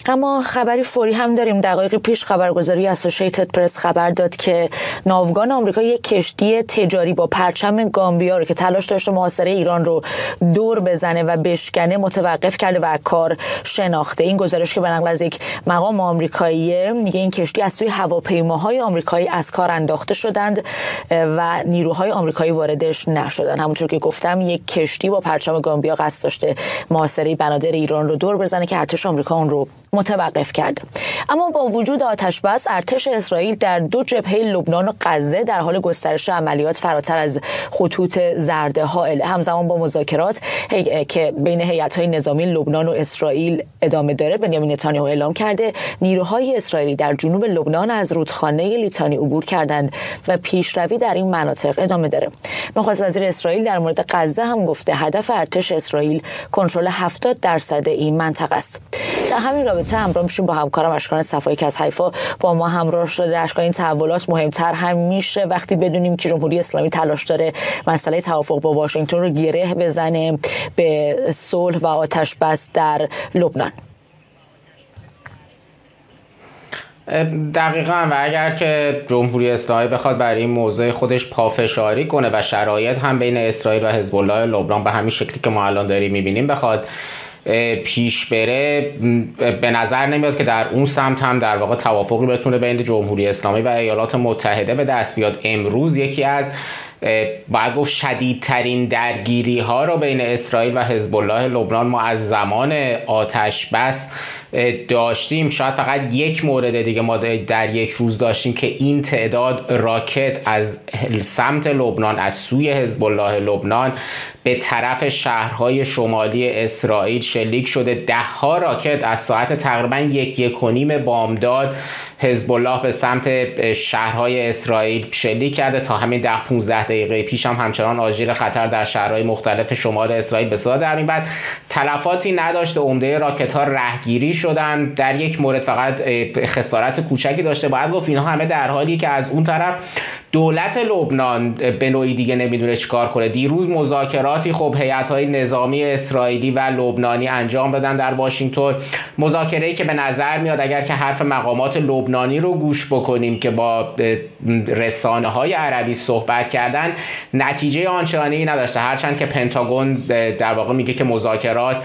اما خبری فوری هم داریم. دقایق پیش خبرگزاری اسوسییتد پرس خبر داد که ناوگان آمریکا یک کشتی تجاری با پرچم گامبیا رو که تلاش داشته محاصره ایران رو دور بزنه و بشکنه متوقف کرده و کار شناخته. این گزارش که به نقل از یک مقام آمریکایی میگه این کشتی از سوی هواپیماهای آمریکایی از کار انداخته شدند و نیروهای آمریکایی واردش نشدند. همونطور که گفتم یک کشتی با پرچم گامبیا قصد داشته محاصره بنادر ایران رو دور بزنه که ارتش آمریکا اون رو متوقف کرده. اما با وجود آتش بس، ارتش اسرائیل در دو جبهه لبنان و غزه در حال گسترش عملیات فراتر از خطوط زرد حائل. همزمان با مذاکرات که بین هیئت‌های نظامی لبنان و اسرائیل ادامه داره، بنیامین نتانیاهو اعلام کرده نیروهای اسرائیلی در جنوب لبنان از رودخانه لیتانی عبور کردند و پیشروی در این مناطق ادامه داره. نخست وزیر اسرائیل در مورد غزه هم گفته هدف ارتش اسرائیل کنترل 70% این منطقه است. در همین رابطه همراه میشیم با همکارم اشکان صفایی که از حیفا با ما همراه شده. اشکان، این تحولات مهمتر هم میشه وقتی بدونیم که جمهوری اسلامی تلاش داره مسئله توافق با واشنگتن رو گره بزنه به صلح و آتش بس در لبنان. دقیقاً، و اگر که جمهوری اسلامی بخواد برای این موضوع خودش پافشاری کنه و شرایط هم بین اسرائیل و حزب الله لبنان به همین شکلی که ما الان داریم میبینیم بخواد پیش بره، به نظر نمیاد که در اون سمت هم در واقع توافقی بتونه بین جمهوری اسلامی و ایالات متحده به دست بیاد. امروز یکی از باید گفت شدیدترین درگیری ها رو بین اسرائیل و حزب الله لبنان ما از زمان آتش بس داشتیم. شاید فقط یک مورد دیگه ما در یک روز داشتیم که این تعداد راکت از سمت لبنان از سوی حزب الله لبنان به طرف شهرهای شمالی اسرائیل شلیک شده. 10 راکت از ساعت تقریبا 1-1:30 بامداد حزب الله به سمت شهرهای اسرائیل شلیک کرده. تا همین 10-15 دقیقه پیش هم همچنان آژیر خطر در شهرهای مختلف شمال اسرائیل به صدا در میاد. تلفاتی نداشته، عمده راکت ها رهگیری شدن. در یک مورد فقط خسارت کوچکی داشته. باید گفت اینها همه در حالی که از اون طرف دولت لبنان به نوعی دیگه نمیدونه چیکار کنه. دیروز مذاکراتی خب هیئت‌های نظامی اسرائیلی و لبنانی انجام دادن در واشنگتن، مذاکره‌ای که به نظر میاد اگر که حرف مقامات لبنانی رو گوش بکنیم که با رسانه‌های عربی صحبت کردن، نتیجه آنچنانی نداشته. هرچند که پنتاگون در واقع میگه که مذاکرات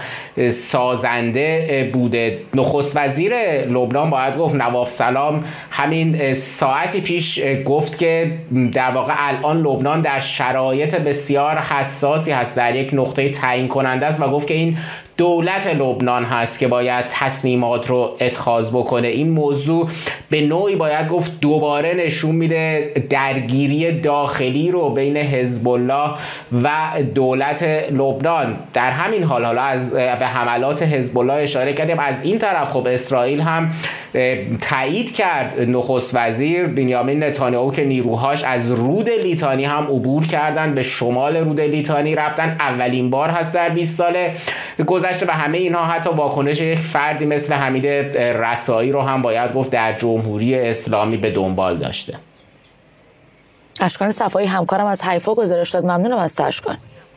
سازنده بوده. نخست وزیر لبنان باید گفت نواف سلام همین ساعتی پیش گفت که در واقع الان لبنان در شرایط بسیار حساسی هست، در یک نقطه تعیین کننده است و گفت که این دولت لبنان هست که باید تصمیمات رو اتخاذ بکنه. این موضوع به نوعی باید گفت دوباره نشون میده درگیری داخلی رو بین حزب الله و دولت لبنان. در همین حال حالا از به حملات حزب الله اشاره کردیم. از این طرف خب اسرائیل هم تایید کرد نخست وزیر بنیامین نتانیاهو که نیروهاش از رود لیتانی هم عبور کردن، به شمال رود لیتانی رفتن. اولین بار هست در 20 سال گذشته و همه اینها حتی واکنش یک فردی مثل حمید رسایی رو هم باید گفت در جمهوری اسلامی به دنبال داشته. اشکان صفایی همکارم از حیفا گزارش داد. ممنونم از تو اشکان.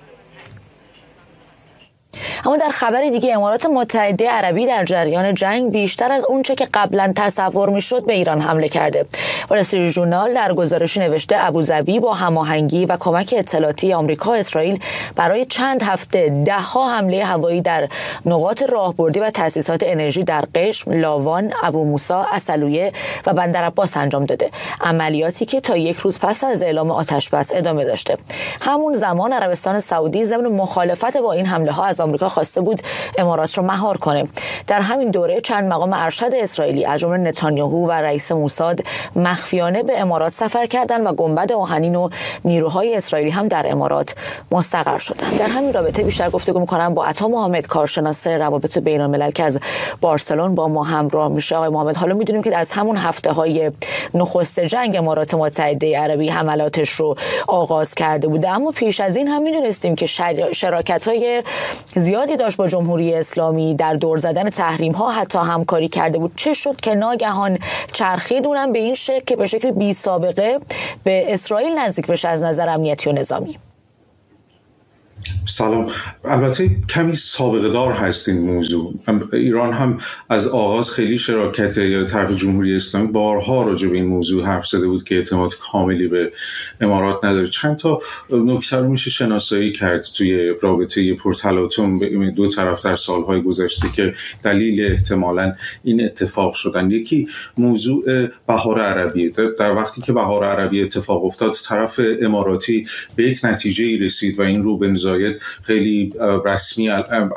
اما در خبر دیگه امارات متحده عربی در جریان جنگ بیشتر از اونچه که قبلا تصور میشد به ایران حمله کرده. وال استریت ژورنال در گزارشی نوشته ابوظبی با هماهنگی و کمک اطلاعاتی آمریکا و اسرائیل برای چند هفته 10 حمله هوایی در نقاط راهبردی و تأسیسات انرژی در قشم، لاوان، ابو موسی، عسلویه و بندر عباس انجام داده. عملیاتی که تا 1 روز پس از اعلام آتش بس ادامه داشته. همون زمان عربستان سعودی ضمن مخالفت با این حمله ها از آمریکا خواسته بود امارات رو مهار کنه. در همین دوره چند مقام ارشد اسرائیلی از جمله نتانیاهو و رئیس موساد مخفیانه به امارات سفر کردند و گنبد آهنین و نیروهای اسرائیلی هم در امارات مستقر شدند. در همین رابطه بیشتر گفتگو می‌کنم با عطا محمد، کارشناس روابط بین‌الملل که از بارسلون با ما همراه میشه. آقای محمد، حالا میدونیم که از همون هفته‌های نخست جنگ امارات متحده عربی حملاتش رو آغاز کرده بوده، اما پیش از این هم میدونستیم که شراکت‌های زیادی داشت با جمهوری اسلامی در دور زدن تحریم ها، حتی همکاری کرده بود. چه شد که ناگهان چرخید اونم به این شکل که به شکل بی سابقه به اسرائیل نزدیک بشه از نظر امنیتی و نظامی؟ سلام. البته کمی سابقه دار هست این موضوع. ایران هم از آغاز خیلی شراکت یا طرف جمهوری اسلامی بارها راجع به این موضوع حرف زده بود که اعتماد کاملی به امارات نداره. چند تا نکته رو میشه شناسایی کرد توی رابطه پرتلاطم دو طرف در سالهای گذشته که دلیل احتمالاً این اتفاق شدن. یکی موضوع بهار عربی. در وقتی که بهار عربی اتفاق افتاد، طرف اماراتی به یک نتیجه‌ای رسید و این رو بن زاید خیلی رسمی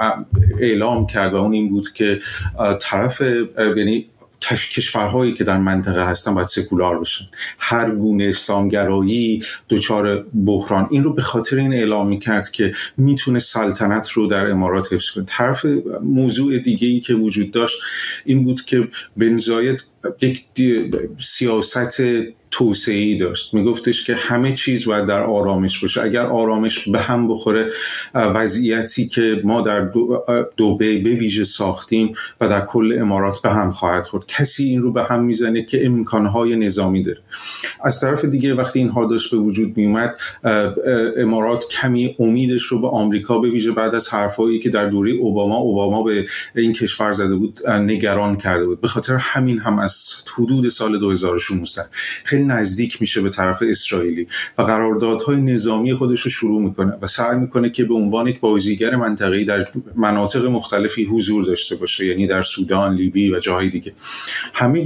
اعلام کرد و اون این بود که طرف یعنی کشورهایی که در منطقه هستن باید سکولار بشن، هر گونه اسلامگرایی دچار بحران. این رو به خاطر این اعلام میکرد که میتونه سلطنت رو در امارات حفظ کنه. طرف موضوع دیگه‌ای که وجود داشت این بود که بن زاید یک سیاست توسعه‌ای داشت. میگفتش که همه چیز باید در آرامش باشه. اگر آرامش به هم بخوره، وضعیتی که ما در دبی به ویژه ساختیم و در کل امارات به هم خواهد خورد. کسی این رو به هم میزنه که امکانهای نظامی داره. از طرف دیگه وقتی اینها داشت به وجود میومد، امارات کمی امیدش رو به آمریکا به ویژه بعد از حرفایی که در دوره اوباما به این کشور زده بود نگران کرده بود. به خاطر همین هم از حدود سال 2016 خیلی نزدیک میشه به طرف اسرائیلی و قراردادهای نظامی خودش رو شروع میکنه و سعی میکنه که به عنوان یک بازیگر منطقه‌ای در مناطق مختلفی حضور داشته باشه، یعنی در سودان، لیبی و جاهای دیگه. همه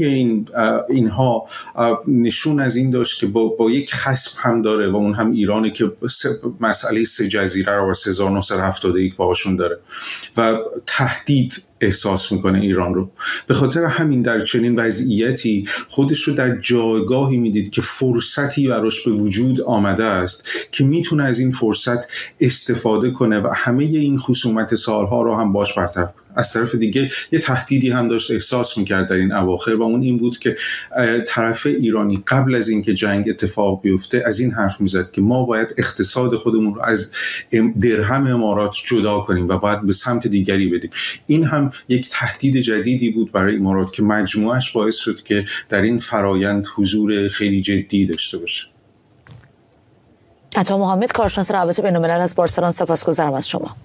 اینها نشون از این داشت که با یک خصم هم داره و اون هم ایرانه که مسئله سه جزیره رو از 1971 باهاشون داره و تهدید احساس میکنه ایران رو. به خاطر همین در چنین وضعیتی خودش رو در جایگاهی میدید که فرصتی براش به وجود آمده است که میتونه از این فرصت استفاده کنه و همه این خصومت سالها رو هم باش برطرف کنه. از طرف دیگه یه تهدیدی هم داشت احساس میکرد در این اواخر و اون این بود که طرف ایرانی قبل از اینکه جنگ اتفاق بیفته از این حرف میزد که ما باید اقتصاد خودمون رو از درهم امارات جدا کنیم و باید به سمت دیگری بدیم. این هم یک تهدید جدیدی بود برای امارات که مجموعش باعث شد که در این فرایند حضور خیلی جدی داشته باشه. عطا محمد، کارشناس روابط بین‌الملل از بارسلون، سپاسگزارم از شما.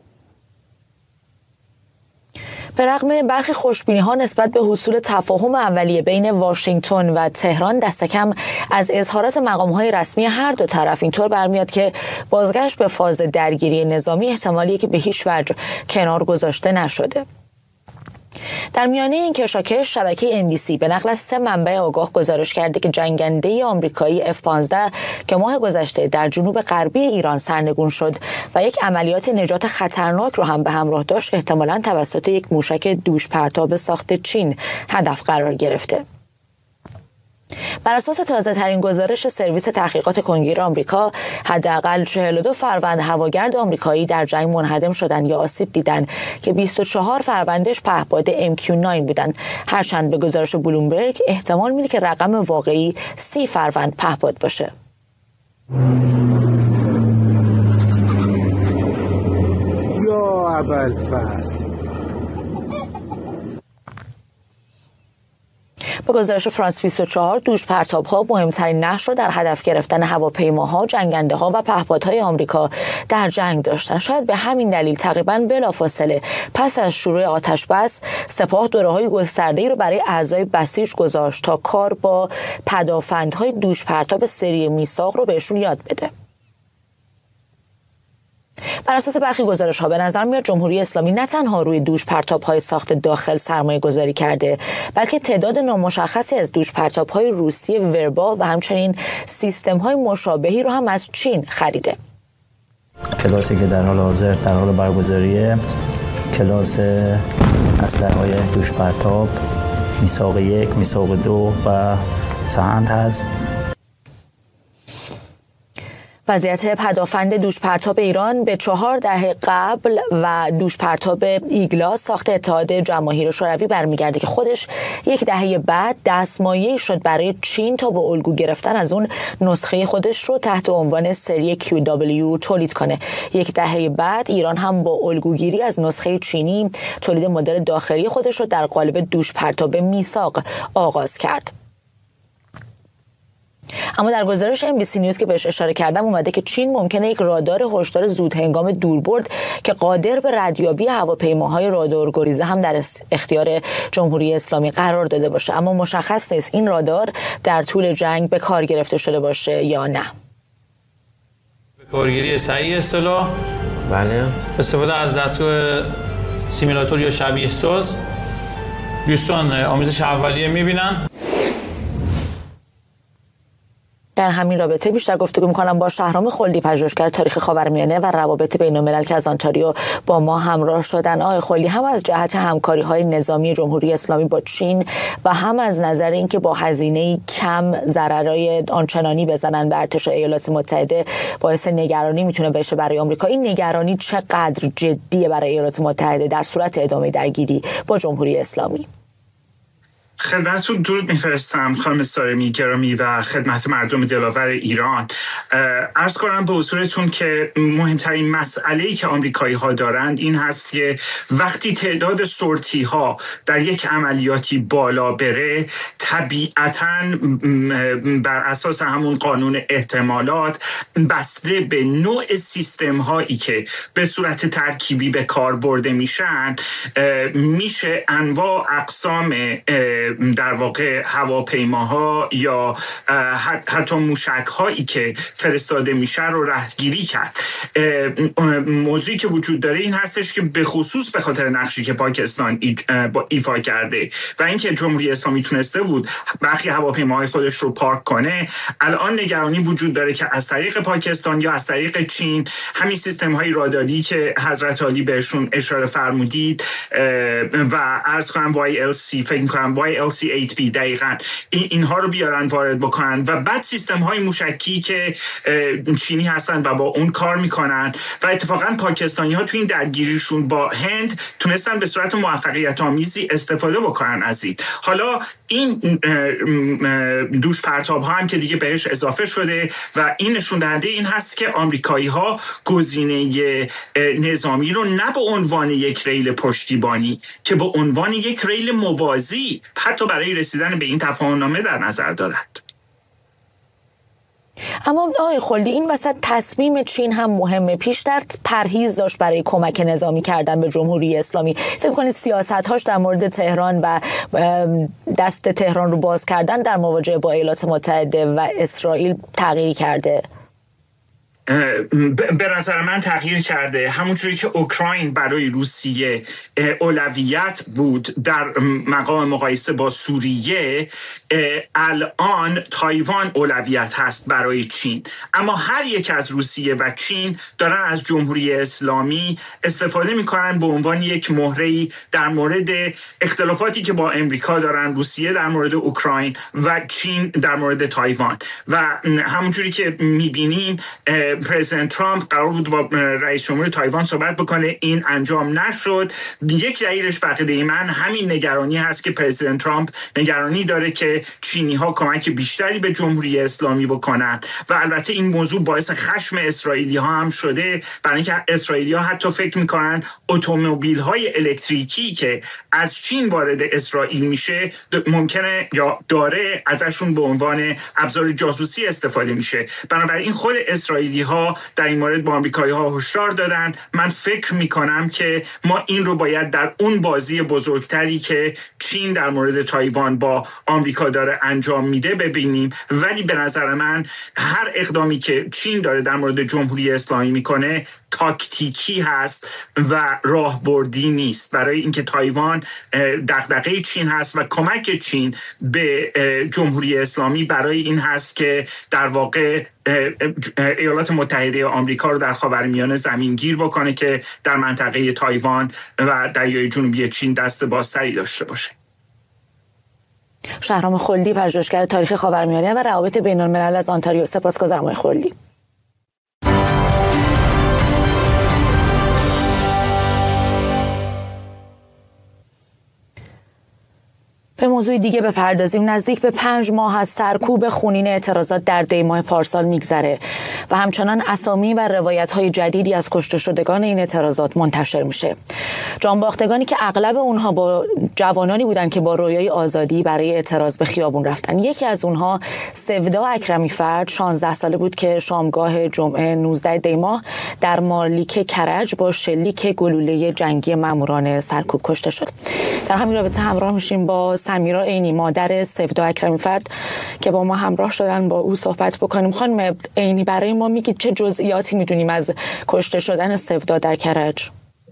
به رغم برخی خوشبینی‌ها نسبت به حصول تفاهم اولیه بین واشنگتن و تهران، دست کم از اظهارات مقام‌های رسمی هر دو طرف اینطور برمیاد که بازگشت به فاز درگیری نظامی احتمالیه که به هیچ وجه کنار گذاشته نشده. در میانه این کشاکش شبکه NBC به نقل از 3 منبع آگاه گزارش کرده که جنگنده آمریکایی F-15 که ماه گذشته در جنوب غربی ایران سرنگون شد و یک عملیات نجات خطرناک رو هم به همراه داشت، احتمالاً توسط یک موشک دوش پرتاب ساخت چین هدف قرار گرفته. بر اساس تازه ترین گزارش سرویس تحقیقات کنگره آمریکا، حداقل 42 فروند هواگرد آمریکایی در جنگ منهدم شدند یا آسیب دیدند که 24 فروندش پهپاد MQ-9 بودند، هرچند به گزارش بلومبرگ احتمال میده که رقم واقعی 30 فروند پهپاد باشه. یا ابوالفضل. به گزارش فرانس 24 دوش پرتاب‌ها مهمترین نقش را در هدف گرفتن هواپیماها، جنگنده‌ها و پهپادهای آمریکا در جنگ داشتند. شاید به همین دلیل تقریباً بلافاصله پس از شروع آتش بس، سپاه دوره‌های گسترده‌ای را برای اعضای بسیج گذاشت تا کار با پدافندهای دوش پرتاب سری میثاق رو بهشون یاد بده. بر اساس برخی گزارش‌ها به نظر میاد جمهوری اسلامی نه تنها روی دوش پرتاب‌های ساخت داخل سرمایه گذاری کرده، بلکه تعداد نامشخصی از دوش پرتاب‌های روسی وربا و همچنین سیستم‌های مشابهی رو هم از چین خریده. کلاسی که در حال حاضر در حال برگزاریه، کلاس اسلحه‌های دوش پرتاب میثاق 1، میثاق 2 و سهند هست. وضعیت پدافند دوش پرتاب ایران به 4 دهه قبل و دوش پرتاب ایگلا ساخت اتحاد جماهیر شوروی برمیگرده که خودش یک دهه بعد دستمایه‌ای شد برای چین تا به الگو گرفتن از اون نسخه خودش رو تحت عنوان سری QW تولید کنه. یک دهه بعد ایران هم با الگوگیری از نسخه چینی تولید مدل داخلی خودش رو در قالب دوش پرتاب میثاق آغاز کرد. اما در گزارش MBC نیوز که بهش اشاره کردم اومده که چین ممکنه یک رادار هشدار زودهنگام دوربرد که قادر به ردیابی هواپیماهای رادارگریزه هم در اختیار جمهوری اسلامی قرار داده باشه، اما مشخص نیست این رادار در طول جنگ به کار گرفته شده باشه یا نه. کارگیری صحیح اصطلاح، بله، استفاده از دستگاه سیمولاتور یا شبیه ساز، دوستان آموزش اولیه میبینن. در همین رابطه بیشتر گفتگو می‌کنم با شهرام خلدی، پژوهشگر تاریخ خاورمیانه و روابط بین‌الملل که از آنتاریو با ما همراه شدن. آقای خلدی، هم از جهت همکاری‌های نظامی جمهوری اسلامی با چین و هم از نظر اینکه با هزینه کم ضررهای آنچنانی بزنن به ارتش ایالات متحده باعث نگرانی میتونه بشه برای آمریکا، این نگرانی چقدر جدیه برای ایالات متحده در صورت ادامه درگیری با جمهوری اسلامی؟ خدمتتون درود میفرستم خانم سارمی گرامی و خدمت مردم دلاور ایران. عرض کنم به حضورتون که مهمترین مسئله‌ای که آمریکایی ها دارند این هست که وقتی تعداد سورتی ها در یک عملیاتی بالا بره، طبیعتاً بر اساس همون قانون احتمالات بسته به نوع سیستم هایی که به صورت ترکیبی به کار برده میشن، میشه انواع اقسام در واقع هواپیماها یا حتی موشک هایی که فرستاده میشه رو رهگیری کرد. موضوعی که وجود داره این هستش که به خصوص به خاطر نقشی که پاکستان ایفا کرده و اینکه جمهوری اسلامی تونسته بود برخی هواپیماهای خودش رو پارک کنه، الان نگرانی وجود داره که از طریق پاکستان یا از طریق چین همین سیستم های راداری که حضرت علی بهشون اشاره فرمودید و عرض کنم YLC، فکر می‌کنم YLC-8B دقیقاً اینها رو بیارن وارد بکنن و بعد سیستم های موشکی که چینی هستن و با اون کار میکنن و اتفاقاً پاکستانی ها تو این درگیریشون با هند تونستن به صورت موفقیت آمیزی استفاده بکنن از این. حالا این دوش پرتاب ها هم که دیگه بهش اضافه شده و این نشون دهنده این هست که آمریکایی ها گزینه نظامی رو نه به عنوان یک ریل پشتیبانی که به عنوان یک ریل موازی حتی برای رسیدن به این تفاهم‌نامه در نظر دارد. اما آقای خلدی، این وسط تصمیم چین هم مهمه. پیشتر پرهیز داشت برای کمک نظامی کردن به جمهوری اسلامی. فکر کنید سیاست‌هاش در مورد تهران و دست تهران رو باز کردن در مواجهه با ایالات متحده و اسرائیل تغییر کرده؟ به نظر من تغییر کرده. همونجوری که اوکراین برای روسیه اولویت بود در مقام مقایسه با سوریه، الان تایوان اولویت هست برای چین. اما هر یک از روسیه و چین دارن از جمهوری اسلامی استفاده میکنن به عنوان یک مهره‌ای در مورد اختلافاتی که با امریکا دارن، روسیه در مورد اوکراین و چین در مورد تایوان. و همونجوری که میبینیم پرزیدنت ترامپ قرار بود با رئیس جمهور تایوان صحبت بکنه، این انجام نشد. یک دلیلش به عقیده من همین نگرانی هست که پرزیدنت ترامپ نگرانی داره که چینی ها کمک بیشتری به جمهوری اسلامی بکنن و البته این موضوع باعث خشم اسرائیلی ها هم شده، برای اینکه اسرائیلی ها حتی فکر میکنن اتومبیل های الکتریکی که از چین وارد اسرائیل میشه ممکنه یا داره ازشون به عنوان ابزار جاسوسی استفاده میشه. بنابراین خود اسرائیلی ها در این مورد با آمریکایی ها هشدار دادن. من فکر میکنم که ما این رو باید در اون بازی بزرگتری که چین در مورد تایوان با آمریکا داره انجام میده ببینیم. ولی به نظر من هر اقدامی که چین داره در مورد جمهوری اسلامی میکنه تاکتیکی هست و راهبردی نیست، برای اینکه تایوان دغدغه چین هست و کمک چین به جمهوری اسلامی برای این هست که در واقع ایالات متحده آمریکا رو در خاورمیانه زمینگیر بکنه که در منطقه تایوان و دریای جنوبی چین دست بازتری داشته باشه. شهرام خلدی، پژوهشگر تاریخ خاورمیانه و روابط بین‌الملل از آنتاریو. سپاسگزارم آقای خلدی. به موضوع دیگه بپردازیم. نزدیک به 5 ماه از سرکوب خونین اعتراضات در دی ماه پارسال میگذره و همچنان اسامی و روایت‌های جدیدی از کشته شدگان این اعتراضات منتشر میشه. جانباختگانی که اغلب اونها با جوانانی بودن که با رویای آزادی برای اعتراض به خیابون رفتن. یکی از اونها سودا اکرمی فرد 16 ساله بود که شامگاه جمعه 19 دی ماه در مالیک کرج با شلیک گلوله جنگی ماموران سرکوب کشته شد. در همین رابطه همراه میشیم با سمیرا عینی، مادر سودا اکرمی فرد که با ما همراه شدن با او صحبت بکنیم. خانم عینی، برای ما میگید چه جزئیاتی میدونیم از کشته شدن سودا در کرج؟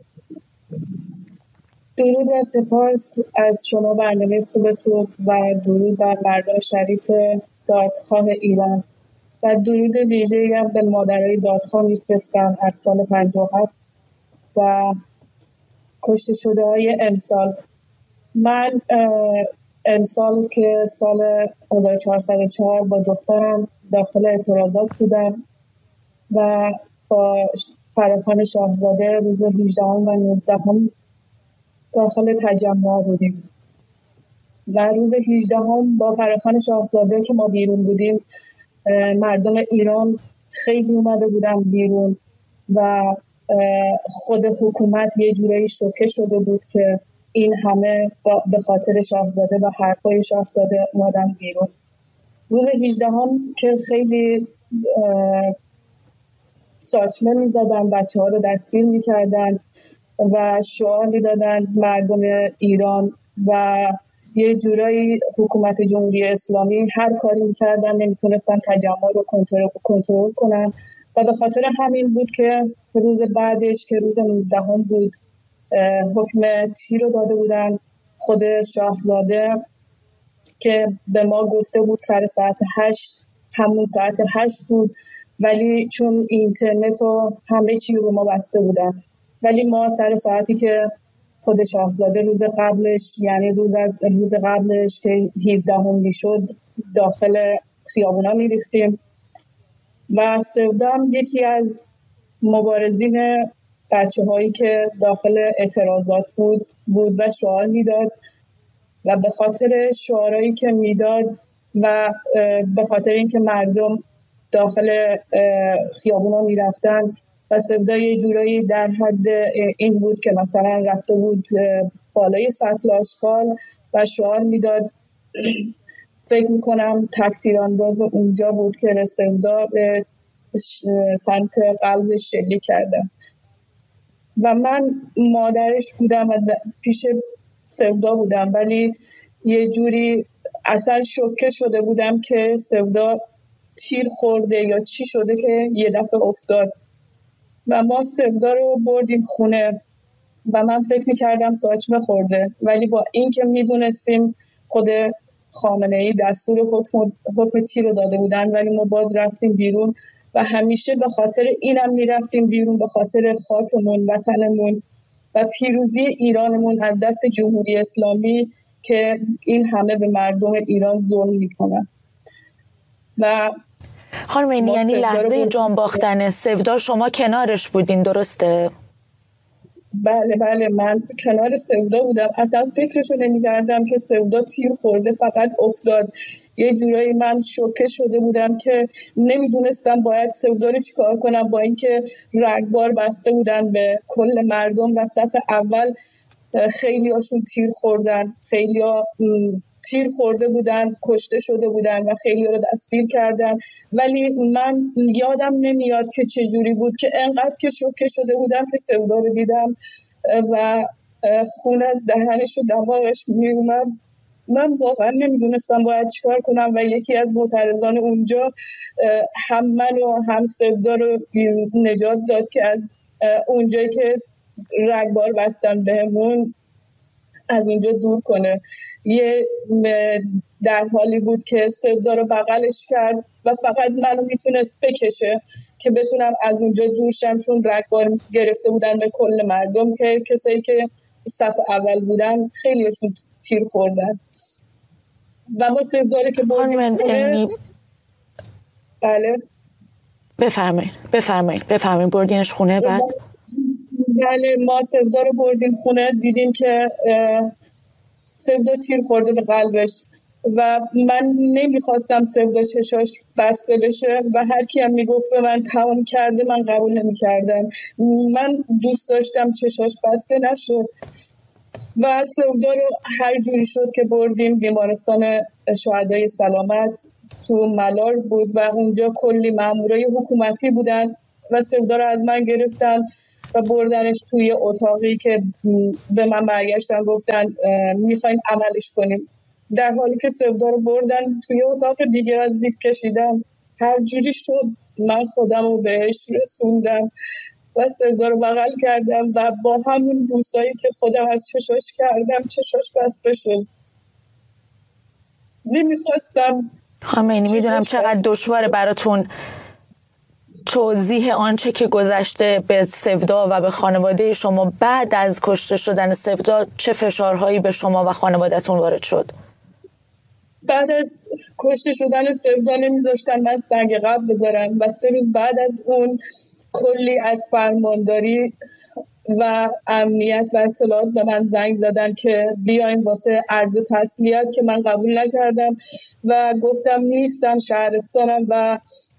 درود و سپاس از شما برنامه خوبتون و درود بر مردم شریف دادخواه ایران و درود ویژه‌ای هم به مادرای دادخواه میفرستم از سال 57 و کشته شده های امسال. من امسال که سال 1404 با دخترم داخل اعتراضات بودم و با فراخوان شاهزاده روز 18 و 19 داخل تجمع بودیم و روز 18 با فراخوان شاهزاده که ما بیرون بودیم، مردم ایران خیلی اومده بودن بیرون و خود حکومت یه جورایی شوکه شده بود که این همه به خاطر شاهزاده و حرفای شاهزاده اومدن بیرون. روز 18 که خیلی ساچمه میزدن، بچه ها رو دستگیر میکردن و شعار میدادن مردم ایران و یه جورایی حکومت جمهوری اسلامی هر کاری میکردن نمیتونستن تجمع رو کنترل کنن و به خاطر همین بود که روز بعدش که روز 19 بود حکم تیر رو داده بودن. خود شاهزاده که به ما گفته بود سر ساعت 8 همون ساعت 8 بود، ولی چون اینترنت و همه چی رو ما بسته بودن، ولی ما سر ساعتی که خود شاهزاده روز قبلش، یعنی روز قبلش که 17 میشد داخل خیابونا میریختیم و سودا یکی از مبارزین بچه هایی که داخل اعتراضات بود و شعار میداد و به خاطر شعارهایی که میداد و به خاطر اینکه مردم داخل خیابونا میرفتن و سودا یه جورایی در حد این بود که مثلا رفته بود بالای سطل آشغال و شعار میداد. فکر میکنم تک‌تیرانداز اونجا بود که سودا به سمت قلبش شلیک کرده و من مادرش بودم و پیش سودا بودم، ولی یه جوری اصلا شوکه شده بودم که سودا تیر خورده یا چی شده که یه دفعه افتاد و ما سودا رو بردیم خونه و من فکر میکردم ساچمه خورده، ولی با این که میدونستیم خود خامنه‌ای دستور حکم تیر رو داده بودن، ولی ما باز رفتیم بیرون و همیشه به خاطر اینم میرفتیم بیرون، به خاطر خاکمون، وطنمون و پیروزی ایرانمون از دست جمهوری اسلامی که این همه به مردم ایران ظلم میکنن. و خانم عینی، یعنی لحظه جان باختن سودا شما کنارش بودین، درسته؟ بله من کنار سودا بودم، اصلا فکرشو نمی‌کردم که سودا تیر خورده، فقط افتاد. یه جورایی من شوکه شده بودم که نمیدونستم باید سودا رو چیکار کنم، با اینکه رگبار بسته بودن به کل مردم و صف اول خیلی هاشون تیر خوردن، خیلی ها تیر خورده بودن، کشته شده بودن و خیلی ها رو دستگیر کردن، ولی من یادم نمیاد که چجوری بود که انقدر که شوکه شده بودم که سودا رو دیدم و خون از دهنش و دماغش میومد. من واقعا نمیدونستم باید چیکار کنم و یکی از معترضان اونجا هم من و هم سودا رو نجات داد که از اونجایی که رگبار بستن بهمون از اینجا دور کنه. یه در حالی بود که سودا رو بغلش کرد و فقط منو میتونست بکشه که بتونم از اونجا دور شم، چون رگبار گرفته بودن به کل مردم که کسایی که صف اول بودن خیلیشون تیر خوردن و ما سودا رو که بردیم خونه. بله بفرمایید بردینش خونه. بعد بله ما سودا رو بردیم خونه، دیدیم که سودا تیر خورده به قلبش و من نمیخواستم سودا چشاش بسته بشه و هر کی هم میگفت به من تمام کرده من قبول نمیکردم. من دوست داشتم چشاش بسته نشد و سودا رو هر جوری شد که بردیم بیمارستان شهدای سلامت تو ملار بود و اونجا کلی مامورای حکومتی بودن و سودا رو از من گرفتن و بردنش توی اتاقی که به من برگشتن گفتن میخوایم عملش کنیم، در حالی که سودا رو بردن توی اتاق دیگه و زیپ کشیدن. هر جوری شد من خودم رو بهش رسوندم و سودا رو بغل کردم و با همون بوسایی که خودم از چشاش کردم چشاش بسته شد. نمیخواستم. خامنه‌ای میدونم چقدر دشواره براتون توضیح آنچه که گذشته به سودا و به خانواده شما بعد از کشته شدن سودا. چه فشارهایی به شما و خانواده‌تون وارد شد؟ بعد از کشته شدن سودا نمیذاشتن من سنگ قبر بذارم و 3 روز بعد از اون کلی از فرمانداری و امنیت و اطلاعات به من زنگ زدن که بیاین واسه عرض تسلیت که من قبول نکردم و گفتم نیستم شهرستانم و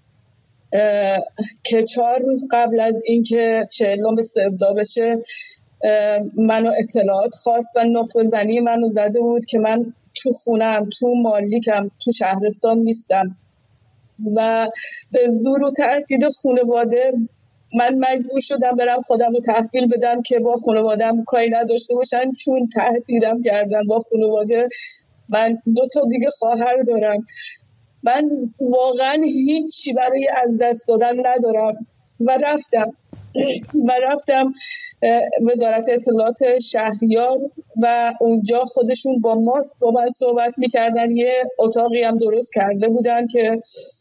که 4 روز قبل از اینکه 40 سودا بشه منو اطلاعات خواست و نقطه زنی منو زده بود که من تو خونم، تو مالکم، تو شهرستان نیستم و به زور و تهدید خانواده من مجبور شدم برم خودم رو تحویل بدم که با خانواده‌ام کاری نداشته باشن، چون تهدیدم کردن با خانواده. من 2 تا دیگه خواهر دارم، من واقعا هیچی برای از دست دادن ندارم و رفتم وزارت اطلاعات شهریار و اونجا خودشون با من صحبت میکردن. یه اتاقی هم درست کرده بودن که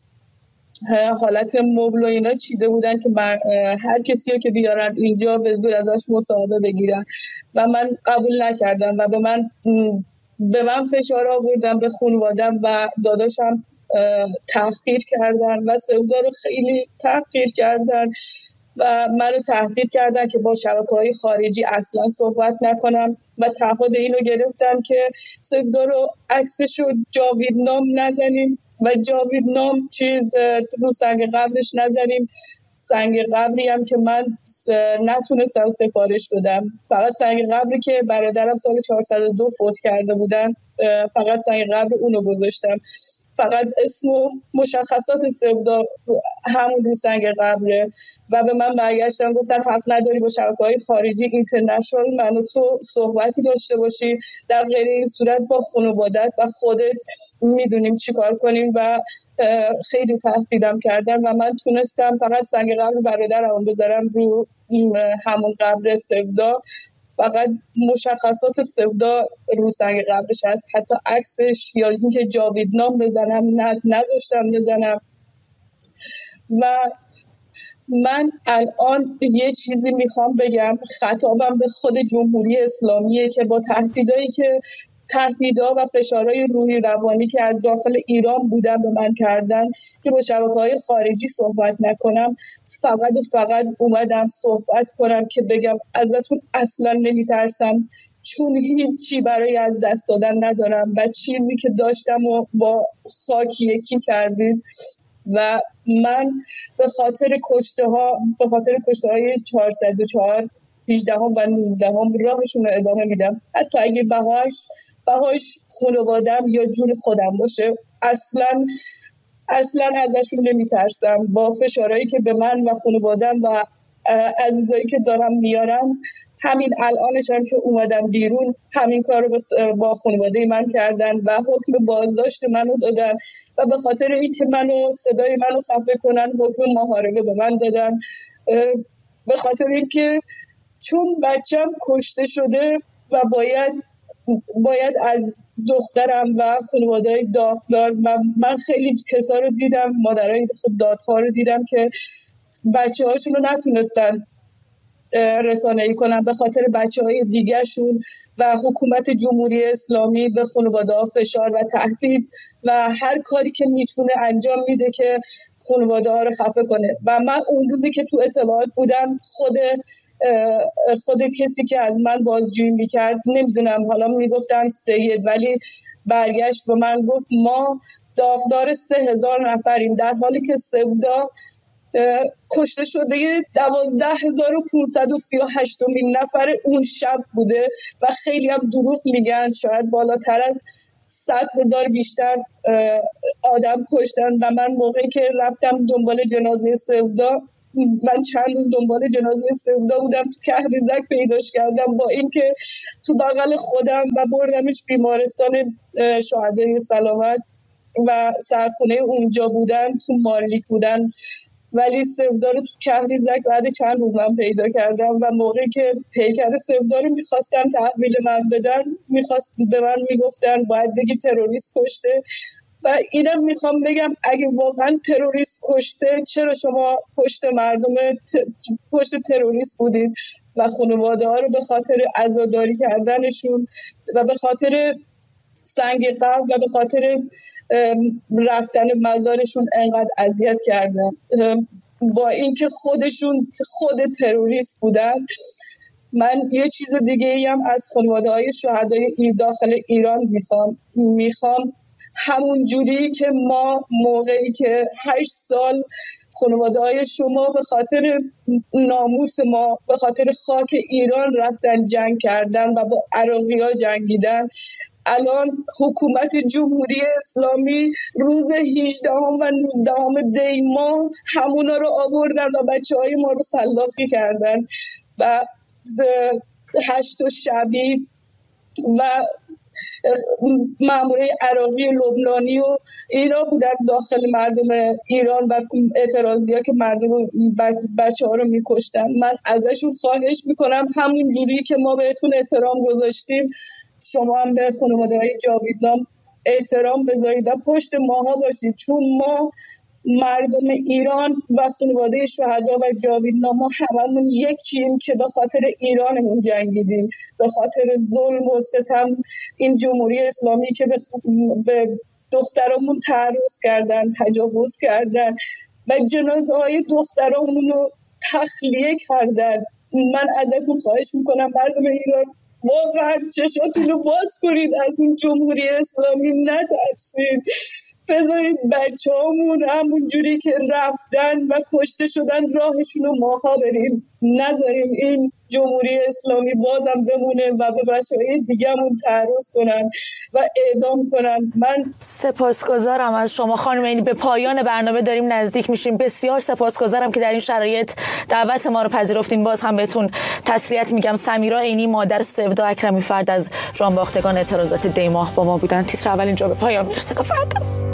حالت مبل و اینا چیده بودن که هر کسی رو که بیارن اینجا به زور ازش مصاحبه بگیرن و من قبول نکردم و به من فشار آوردن، به خانواده‌ام و داداشم تحقیر کردن و سودا رو خیلی تحقیر کردن و منو تهدید کردن که با شبکه‌های خارجی اصلا صحبت نکنم و تعهد اینو گرفتن که سودا رو عکسشو جاویدنام نزنیم و جاویدنام رو سنگ قبرش نزنیم. سنگ قبری هم که من نتونستم سفارش بدم، فقط سنگ قبری که برادرم سال 402 فوت کرده بودن، فقط سنگ قبر اونو گذاشتم، فقط اسم و مشخصات سودا همون رو سنگ قبره و به من برگشتن گفتن حق نداری با شبکه‌های خارجی اینترنشنال من و تو صحبتی داشته باشی، در غیر این صورت با خانوادت و خودت میدونیم چی کار کنیم و خیلی تهدیدم کردن و من تونستم فقط سنگ قبر برادرم بذارم رو همون قبر سودا، فقط مشخصات سودا رو سنگ قبرش هست، حتی عکسش یا اینکه جاویدنام بزنم نذاشتم بزنم. و من الان یه چیزی میخوام بگم، خطابم به خود جمهوری اسلامیه که با تهدیدها و فشارهای روحی روانی که از داخل ایران بودن به من کردن که با شبکه‌های خارجی صحبت نکنم، فقط اومدم صحبت کنم که بگم ازتون اصلا نمیترسم، چون هیچی برای از دست دادن ندارم و چیزی که داشتم و با خاک یکی کردیم و من به خاطر کشته‌های 404 18 و 19 راهشون رو ادامه میدم، حتی اگه بهاش خانوادم یا جون خودم باشه، اصلا ازشون نمیترسم. با فشارهایی که به من و خانوادم و عزیزایی که دارم میارن، همین الانش هم که اومدم بیرون همین کار رو با خانواده من کردن و حکم بازداشت منو دادن و به خاطر اینکه صدای منو خفه کنن حکم محاربه به من دادن، به خاطر اینکه چون بچم کشته شده و باید از دخترم و خانواده‌های داغدار، من خیلی کسا رو دیدم، مادرای دادخواه رو دیدم که بچه هاشون رو نتونستن رسانه‌ای کنن به خاطر بچه‌های دیگرشون و حکومت جمهوری اسلامی به خانواده‌ها فشار و تهدید و هر کاری که میتونه انجام میده که خانواده‌ها رو خفه کنه. و من اون روزی که تو اطلاعات بودم خود خود کسی که از من بازجویی میکرد، نمیدونم حالا میگفتن سید، ولی برگشت به من گفت ما داغدار 3000 نفریم، در حالی که سودا کشته شده 12538مین نفر اون شب بوده و خیلی هم دروغ میگن، شاید بالاتر از 100,000 بیشتر آدم کشتن. و من موقعی که رفتم دنبال جنازه سودا، من چند روز دنبال جنازه سودا بودم، تو کهریزک پیداش کردم با اینکه تو بغل خودم، و بردمش بیمارستان شهدای سلامت و سردخونه اونجا بودن، تو مارلیک بودن، ولی سودا رو تو کهریزک بعد چند روز من پیدا کردم. و موقعی که پیکر سودا رو میخواستم تحویل من بدن، به من میگفتن باید بگی تروریست کشته. و اینم میخوام بگم اگه واقعا تروریست کشته، چرا شما پشت مردم پشت تروریست بودید و خانواده ها رو به خاطر عزاداری کردنشون و به خاطر سنگ قبر و به خاطر رفتن مزارشون انقدر اذیت کردن، با اینکه خودشون خود تروریست بودن. من یه چیز دیگه ای هم از خانواده های شهدای داخل ایران میخوام همون جوری که ما موقعی که 8 سال خانواده های شما به خاطر ناموس ما، به خاطر خاک ایران رفتن جنگ کردن و با عراقی ها جنگیدن، الان حکومت جمهوری اسلامی روز 18 و 19 دی ماه همونا رو آوردن و بچه‌های ما رو سلاخی کردن و 8 شبی و مامورای عراقی لبنانی و اینا بودن داخل مردم ایران و اعتراضی ها که مردم بچه ها رو میکشتن. من ازشون خواهش میکنم همون جوری که ما بهتون احترام گذاشتیم، شما هم به خانواده های جاویدنام احترام بذارید و پشت ماها باشید، چون ما مردم ایران و خانواده شهدا و جاویدنام ما هممون یکیم که به خاطر ایرانمون جنگیدیم، به خاطر ظلم و ستم این جمهوری اسلامی که به دخترامون تعرض کردن، تجاوز کردن و جنازه های دخترامون رو تخلیه کردن. من ازتون خواهش میکنم مردم ایران واقعا چشاتون رو باز کنید، از این جمهوری اسلامی نترسید، بذارید بچه هامون همون جوری که رفتن و کشته شدن راهشون رو ماها بریم، نذاریم این جمهوری اسلامی بازم بمونه و به بچه‌های دیگه‌مون تعرض کنن و اعدام کنن. من سپاسگزارم از شما خانم عینی. به پایان برنامه داریم نزدیک میشیم. بسیار سپاسگزارم که در این شرایط دعوت ما رو پذیرفتین. باز هم بهتون تسلیت میگم. سمیرا عینی مادر سودا اکرمی فرد از جانباختگان اعتراضات دی ماه با ما بودن. تیتر اول اینجا به پایان میرسه تا فردا.